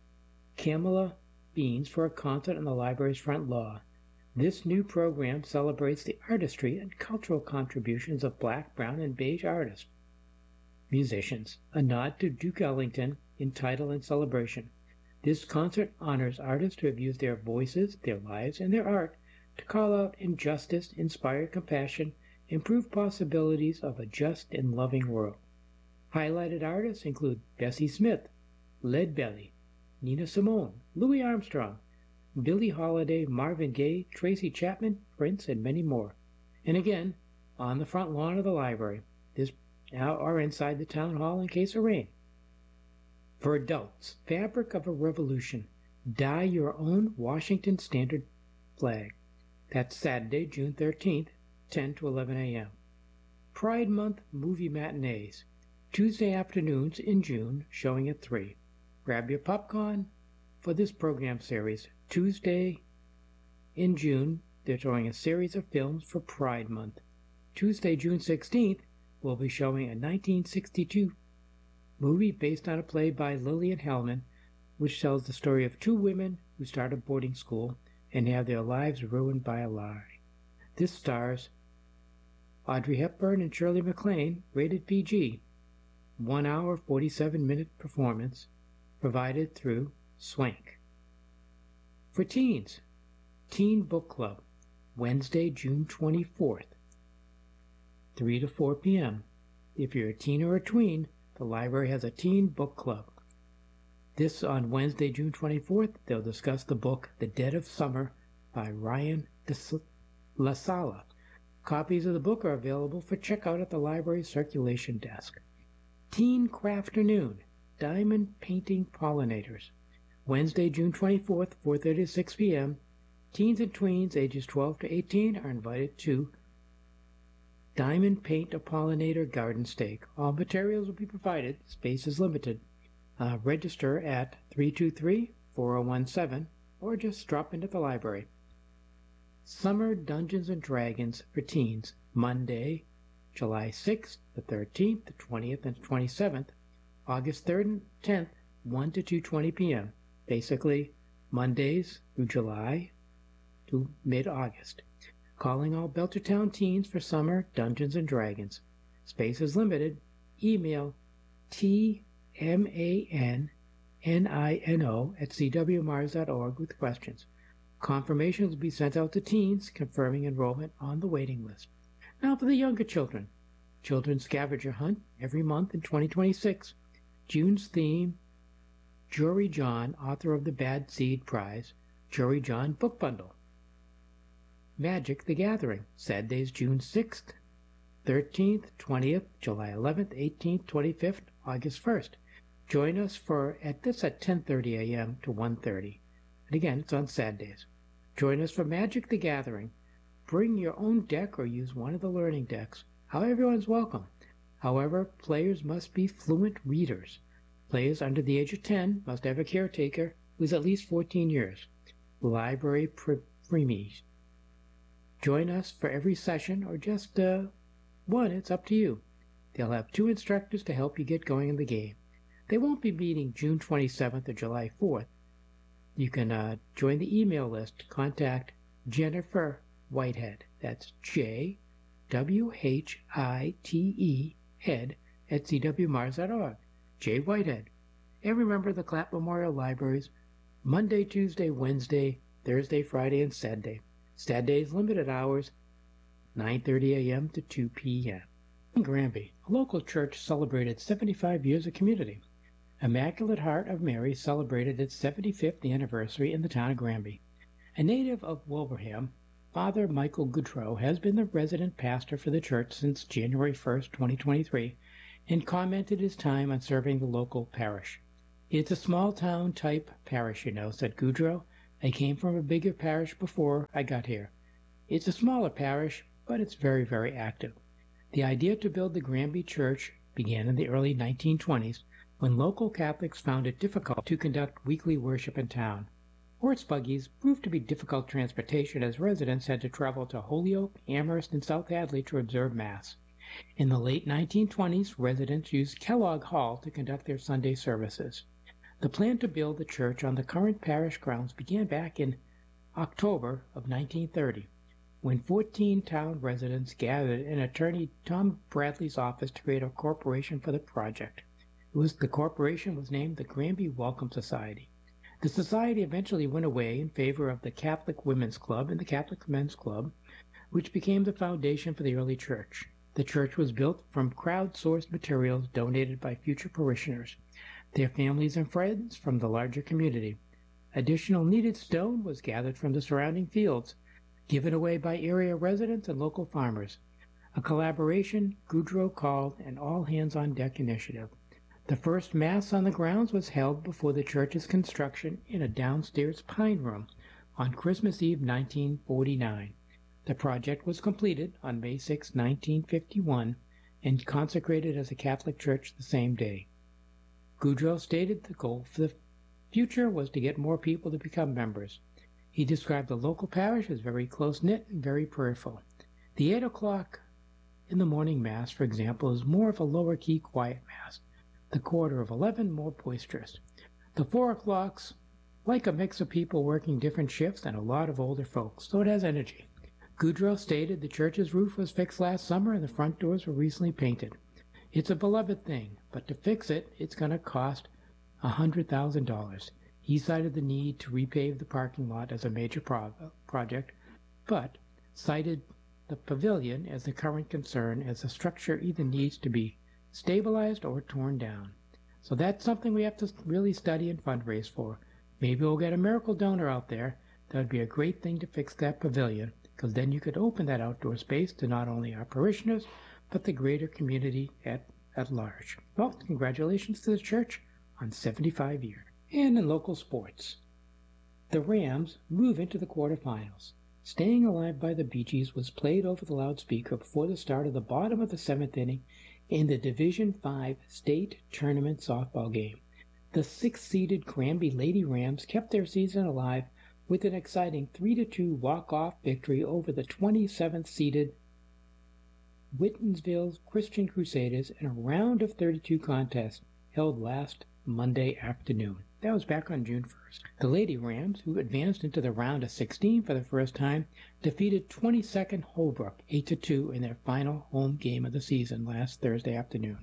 Pamela Means for a concert on the library's front lawn. This new program celebrates the artistry and cultural contributions of Black, Brown, and Beige artists, musicians, a nod to Duke Ellington in title and celebration. This concert honors artists who have used their voices, their lives, and their art to call out injustice, inspire compassion, improve possibilities of a just and loving world. Highlighted artists include Bessie Smith, Leadbelly, Nina Simone, Louis Armstrong, Billie Holiday, Marvin Gaye, Tracy Chapman, Prince, and many more. And again, on the front lawn of the library, this or inside the town hall in case of rain. For adults, Fabric of a Revolution. Dye your own Washington Standard flag. That's Saturday, June thirteenth, ten to eleven a m Pride Month movie matinees. Tuesday afternoons in June, showing at three. Grab your popcorn for this program series. Tuesday in June, they're showing a series of films for Pride Month. Tuesday, June sixteenth, we'll be showing a nineteen sixty-two movie based on a play by Lillian Hellman, which tells the story of two women who start a boarding school and have their lives ruined by a lie. This stars Audrey Hepburn and Shirley MacLaine, rated P G. One hour, forty-seven minute performance, provided through Swank. For teens, Teen Book Club, Wednesday, June twenty-fourth, three to four p m If you're a teen or a tween, the library has a teen book club. This on Wednesday, June twenty-fourth, they'll discuss the book The Dead of Summer by Ryan LaSala. Copies of the book are available for checkout at the library's circulation desk. Teen Crafternoon, Diamond Painting Pollinators. Wednesday, June twenty-fourth, four thirty to six p m Teens and tweens ages twelve to eighteen are invited to Diamond Paint a Pollinator Garden Stake. All materials will be provided. Space is limited. Uh, register at three two three, four zero one seven or just drop into the library. Summer Dungeons and Dragons for teens. Monday, July sixth, the thirteenth, the twentieth, and twenty-seventh. August third and tenth, one to two twenty p m Basically, Mondays through July to mid-August. Calling all Belchertown teens for Summer Dungeons and Dragons. Space is limited. Email T M A N N I N O at c w mars dot org with questions. Confirmations will be sent out to teens confirming enrollment on the waiting list. Now for the younger children. Children's Scavenger Hunt every month in twenty twenty-six. June's theme, Jory John, author of the Bad Seed Prize, Jory John Book Bundle. Magic the Gathering, Saturdays, June sixth, thirteenth, twentieth, July eleventh, eighteenth, twenty-fifth, August first. Join us for at this at ten thirty a m to one thirty. And again, it's on Saturdays. Join us for Magic the Gathering. Bring your own deck or use one of the learning decks. How everyone's welcome. However, players must be fluent readers. Players under the age of ten must have a caretaker who is at least fourteen years. Library preemies. Join us for every session or just uh, one, it's up to you. They'll have two instructors to help you get going in the game. They won't be meeting June twenty-seventh or July fourth. You can uh, join the email list. Contact Jennifer Whitehead. That's J W H I T E head at c w mars dot org. J. Whitehead. And remember the Clapp Memorial Libraries, Monday, Tuesday, Wednesday, Thursday, Friday, and Saturday. Saturday's limited hours, nine thirty a m to two p m In Granby, a local church celebrated seventy-five years of community. Immaculate Heart of Mary celebrated its seventy-fifth anniversary in the town of Granby. A native of Wilbraham, Father Michael Goodrow has been the resident pastor for the church since January first, twenty twenty-three, and commented his time on serving the local parish. "It's a small-town type parish, you know," said Goodrow. "I came from a bigger parish before I got here. It's a smaller parish, but it's very, very active." The idea to build the Granby Church began in the early nineteen twenties, when local Catholics found it difficult to conduct weekly worship in town. Horse buggies proved to be difficult transportation as residents had to travel to Holyoke, Amherst, and South Hadley to observe Mass. In the late nineteen twenties, residents used Kellogg Hall to conduct their Sunday services. The plan to build the church on the current parish grounds began back in October of nineteen thirty, when fourteen town residents gathered in attorney Tom Bradley's office to create a corporation for the project. It was, the corporation was named the Granby Welcome Society. The society eventually went away in favor of the Catholic Women's Club and the Catholic Men's Club, which became the foundation for the early church. The church was built from crowd-sourced materials donated by future parishioners, their families and friends from the larger community. Additional needed stone was gathered from the surrounding fields, given away by area residents and local farmers. A collaboration Goodrow called an all-hands-on-deck initiative. The first Mass on the grounds was held before the church's construction in a downstairs pine room on Christmas Eve nineteen forty-nine. The project was completed on May sixth, nineteen fifty-one, and consecrated as a Catholic church the same day. Goodrow stated the goal for the future was to get more people to become members. He described the local parish as very close-knit and very prayerful. The eight o'clock in the morning Mass, for example, is more of a lower-key quiet Mass. The quarter of eleven more boisterous. The four o'clocks like a mix of people working different shifts and a lot of older folks, so it has energy. Goodrow stated the church's roof was fixed last summer and the front doors were recently painted. It's a beloved thing, but to fix it, it's going to cost one hundred thousand dollars. He cited the need to repave the parking lot as a major pro- project, but cited the pavilion as the current concern, as the structure either needs to be stabilized or torn down. So that's something we have to really study and fundraise for. Maybe we'll get a miracle donor out there. That would be a great thing to fix that pavilion, because then you could open that outdoor space to not only our parishioners, but the greater community at, at large. Well, congratulations to the church on seventy-five years. And in local sports, the Rams move into the quarterfinals. Staying Alive by the Bee Gees was played over the loudspeaker before the start of the bottom of the seventh inning in the Division five State Tournament softball game. The sixth-seeded Granby Lady Rams kept their season alive with an exciting three to two walk-off victory over the twenty-seventh-seeded Whitensville Christian Crusaders in a round of thirty-two contest held last Monday afternoon. That was back on June first. The Lady Rams, who advanced into the round of sixteen for the first time, defeated twenty-second Holbrook eight to two in their final home game of the season last Thursday afternoon.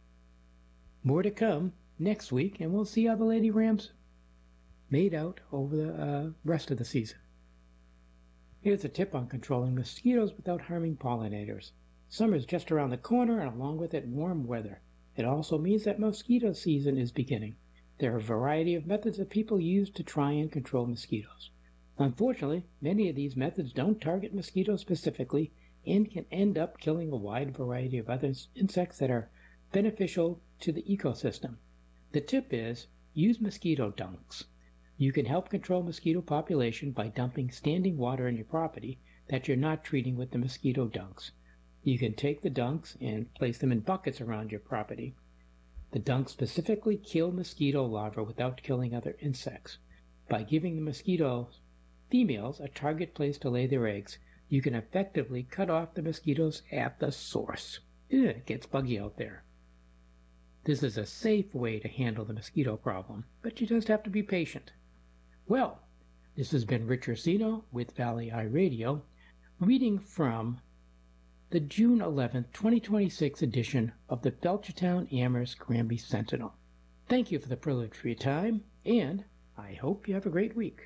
More to come next week, and we'll see how the Lady Rams made out over the uh, rest of the season. Here's a tip on controlling mosquitoes without harming pollinators. Summer's just around the corner, and along with it, warm weather. It also means that mosquito season is beginning. There are a variety of methods that people use to try and control mosquitoes. Unfortunately, many of these methods don't target mosquitoes specifically and can end up killing a wide variety of other insects that are beneficial to the ecosystem. The tip is, use mosquito dunks. You can help control mosquito population by dumping standing water in your property that you're not treating with the mosquito dunks. You can take the dunks and place them in buckets around your property. The dunks specifically kill mosquito larvae without killing other insects. By giving the mosquito females a target place to lay their eggs, you can effectively cut off the mosquitoes at the source. Ew, it gets buggy out there. This is a safe way to handle the mosquito problem, but you just have to be patient. Well, this has been Rich Ursino with Valley Eye Radio, reading from the June eleventh, twenty twenty-six edition of the Belchertown Amherst Granby Sentinel. Thank you for the privilege for your time, and I hope you have a great week.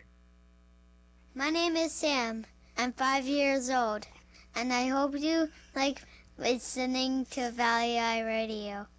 My name is Sam. I'm five years old, and I hope you like listening to Valley Eye Radio.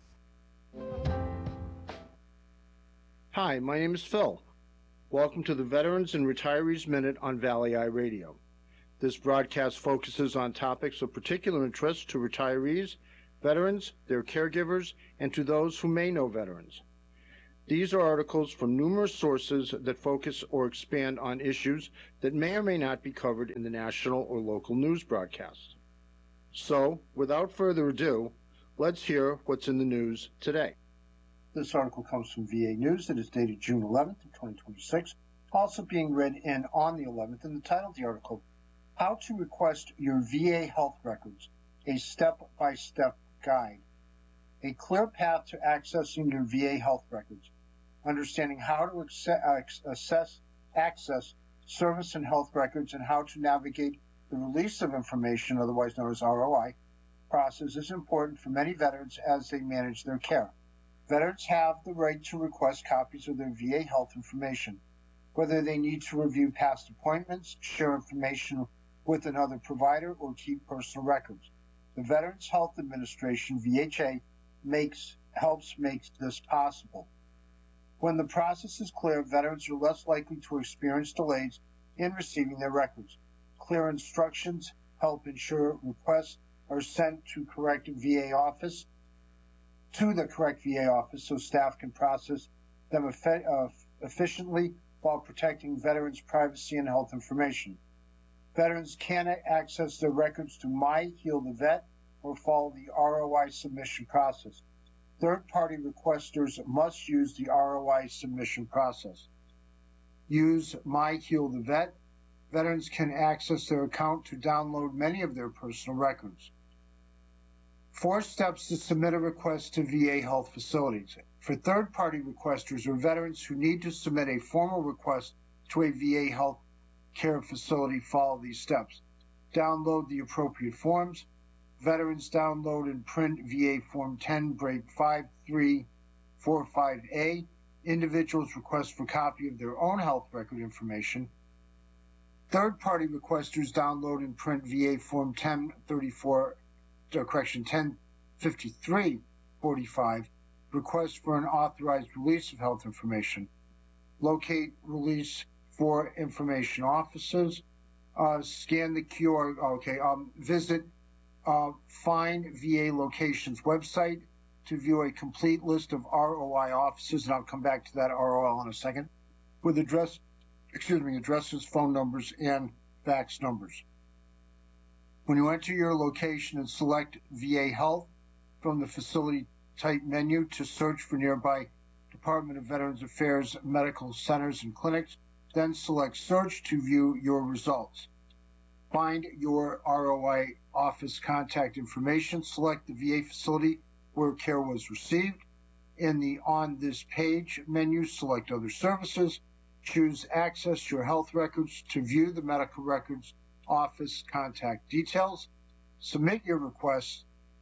Hi, my name is Phil. Welcome to the Veterans and Retirees Minute on Valley Eye Radio. This broadcast focuses on topics of particular interest to retirees, veterans, their caregivers, and to those who may know veterans. These are articles from numerous sources that focus or expand on issues that may or may not be covered in the national or local news broadcasts. So, without further ado, let's hear what's in the news today. This article comes from V A News. It is dated June eleventh, twenty twenty-six, also being read in on the eleventh, and the title of the article, How to Request Your V A Health Records, a Step-by-Step Guide. A clear path to accessing your V A health records, understanding how to assess, access service and health records, and how to navigate the release of information, otherwise known as R O I, process is important for many veterans as they manage their care. Veterans have the right to request copies of their V A health information, whether they need to review past appointments, share information with another provider, or keep personal records. The Veterans Health Administration, V H A, makes, helps make this possible. When the process is clear, veterans are less likely to experience delays in receiving their records. Clear instructions help ensure requests are sent to correct V A office, to the correct V A office so staff can process them effe- uh, efficiently while protecting veterans' privacy and health information. Veterans can access their records through My Heal the Vet or follow the R O I submission process. Third-party requesters must use the R O I submission process. Use My Heal the Vet. Veterans can access their account to download many of their personal records. Four steps to submit a request to V A health facilities. For third-party requesters or veterans who need to submit a formal request to a V A health care facility, follow these steps. Download the appropriate forms. Veterans download and print V A Form ten, Break five three four five A. Individuals request for copy of their own health record information. Third-party requesters download and print V A Form ten thirty-four, uh, correction, ten fifty-three forty-five, request for an authorized release of health information. Locate release for information offices. Uh, scan the Q R, okay, um, visit uh, Find V A Locations website to view a complete list of R O I offices, and I'll come back to that R O L in a second, with address, excuse me, addresses, phone numbers, and fax numbers. When you enter your location and select V A Health from the facility type menu to search for nearby Department of Veterans Affairs medical centers and clinics, then select Search to view your results. Find your R O I office contact information. Select the V A facility where care was received. In the On This Page menu, select Other Services. Choose Access Your Health Records to view the medical records office contact details. Submit your request.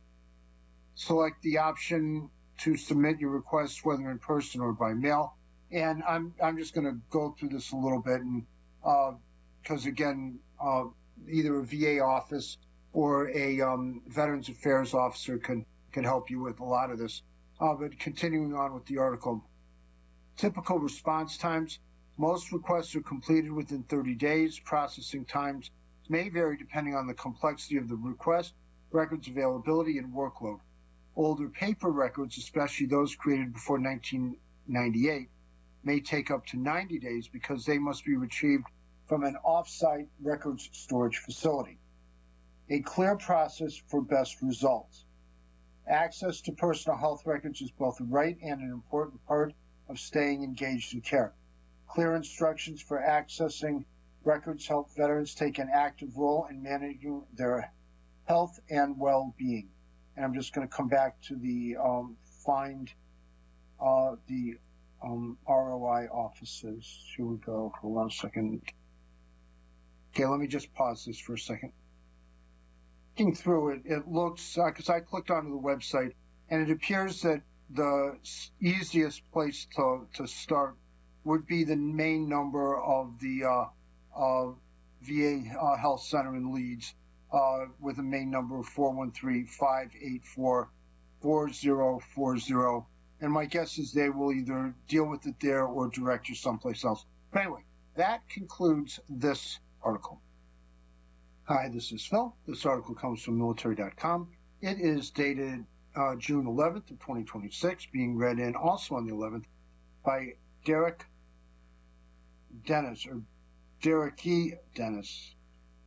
Select the option to submit your request, whether in person or by mail. And I'm I'm just going to go through this a little bit, and because uh, again, uh, either a V A office or a um, Veterans Affairs officer can can help you with a lot of this. Uh, but continuing on with the article, typical response times. Most requests are completed within thirty days. Processing times may vary depending on the complexity of the request, records availability, and workload. Older paper records, especially those created before nineteen ninety-eight, may take up to ninety days because they must be retrieved from an off-site records storage facility. A clear process for best results. Access to personal health records is both a right and an important part of staying engaged in care. Clear instructions for accessing records help veterans take an active role in managing their health and well-being. And I'm just going to come back to the um, find uh, the um, R O I offices. Here we go. Hold on a second. Okay, let me just pause this for a second. Looking through it, it looks, because uh, I clicked onto the website, and it appears that the easiest place to, to start would be the main number of the uh, uh, V A uh, Health Center in Leeds, uh, with a main number of four one three, five eight four, four zero four zero. And my guess is they will either deal with it there or direct you someplace else. But anyway, that concludes this article. Hi, this is Phil. This article comes from military dot com. It is dated uh, June eleventh of twenty twenty-six, being read in also on the eleventh by Derek Dennis, or Derek E. Dennis.